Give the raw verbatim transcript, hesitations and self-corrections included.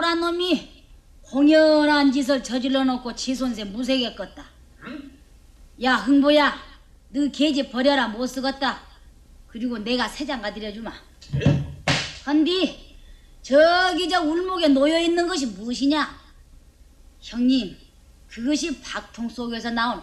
딴 놈이 공연한 짓을 저질러 놓고 지손세 무색했겠다. 야 흥보야, 너 계집 버려라, 못 쓰겠다. 그리고 내가 세 장가 드려주마. 헌디 저기 저 울목에 놓여있는 것이 무엇이냐? 형님, 그것이 박통 속에서 나온